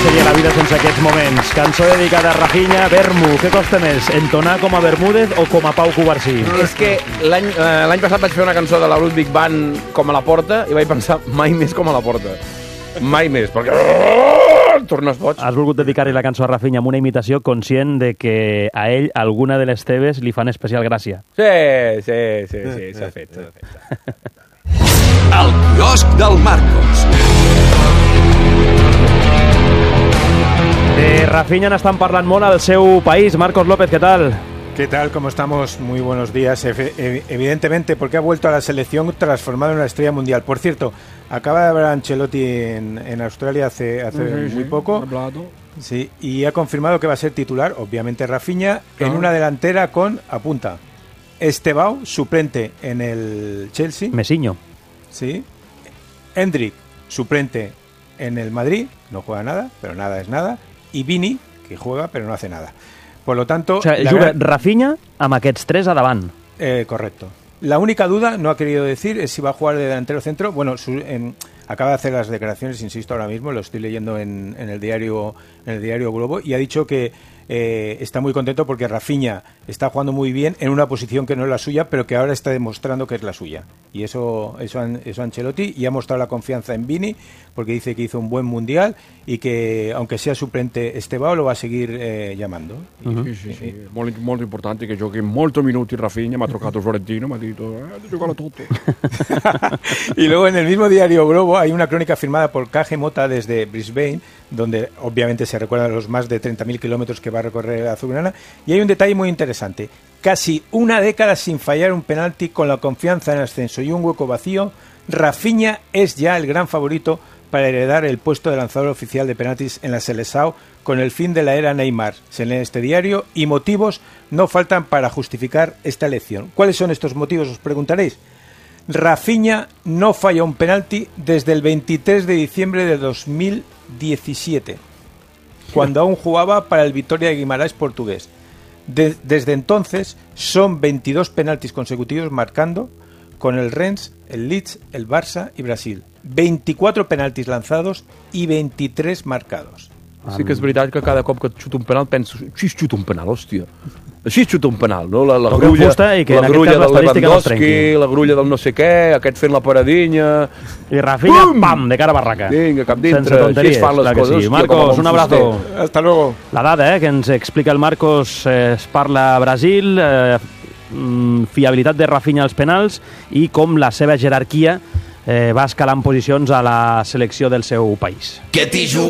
seria la vida sense aquests moments? Cançó dedicada a Rafinha, Vermu. Què costa més, entonar com a Bermúdez o com a Pau Covarsí? És que l'any passat vaig fer una cançó de la Ludwig Band com a la Porta i vaig pensar mai més com a la Porta. Mai més, perquè tornes boig. Has volgut dedicar-li la cançó a Rafinha amb una imitació conscient de que a ell alguna de les teves li fan especial gràcia. Sí, s'ha fet. El quiosc del Marcos. De Rafinha n'estan parlant molt al seu país. Marcos López, ¿qué tal? ¿Qué tal? ¿Cómo estamos? Muy buenos días. Evidentemente, porque ha vuelto a la selección transformado en una estrella mundial. Por cierto, acaba de hablar Ancelotti en Australia hace muy poco. Sí, y ha confirmado que va a ser titular, obviamente Rafinha, en una delantera con, apunta, Estebao, suplente en el Chelsea. Mesiño. Sí. Hendrik, suplente en el Madrid, no juega nada, pero nada es nada. Y Vini, que juega pero no hace nada. Por lo tanto... O sigui, juga Rafinha amb aquests tres a davant. Correcto. La única duda, no ha querido decir, es si va a jugar de delantero centro. Bueno, acaba de hacer las declaraciones, insisto ahora mismo, lo estoy leyendo en el diario Globo, y ha dicho que está muy contento porque Rafinha está jugando muy bien en una posición que no es la suya, pero que ahora está demostrando que es la suya. Y eso Ancelotti, y ha mostrado la confianza en Vini, porque dice que hizo un buen mundial y que, aunque sea suplente Estebao, lo va a seguir llamando. Sí. Molt important que jugui molts minuts Rafinha, m'ha trucat Florentino, m'ha dit de jugar-lo tot. Y luego en el mismo diario Globo hay una crónica firmada por KG Mota desde Brisbane, donde obviamente se recuerdan los más de 30.000 kilómetros que va a recorrer la azulgrana, y hay un detalle muy interesante. Casi una década sin fallar un penalti, con la confianza en el ascenso y un hueco vacío, Rafinha es ya el gran favorito para heredar el puesto de lanzador oficial de penaltis en la Seleção con el fin de la era Neymar. Se lee en este diario, y motivos no faltan para justificar esta elección. ¿Cuáles son estos motivos? Os preguntaréis. Rafinha no falla un penalti desde el 23 de diciembre de 2017, cuando aún jugaba para el Vitória de Guimarães portugués. Desde entonces son 22 penaltis consecutivos marcando con el Rennes, el Leeds, el Barça y Brasil. 24 penaltis lanzados y 23 marcados. Sí que és veritat que cada cop que et xuta un penal penso, així es xuta un penal, hòstia. Així es xuta un penal, no? La grulla, la grulla del Lewandowski, la grulla del no sé què, aquest fent la paradinha... I Rafinha, pam, de cara a barraca. Vinga, cap dintre, així es fan les coses. Sí. Marcos, un abrazo. Hasta luego. La dada que ens explica el Marcos, es parla a Brasil, fiabilitat de Rafinha als penals i com la seva jerarquia va escalant posicions a la selecció del seu país. Que t'hi